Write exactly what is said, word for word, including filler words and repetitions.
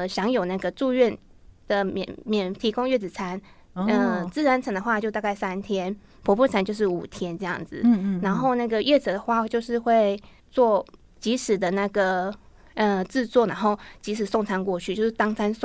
呃享有那个住院的免免提供月子餐。嗯、呃，自然产的话就大概三天，剖腹产就是五天这样子。嗯 嗯, 嗯。然后那个月子的话，就是会做及时的那个呃制作，然后及时送餐过去，就是当餐送。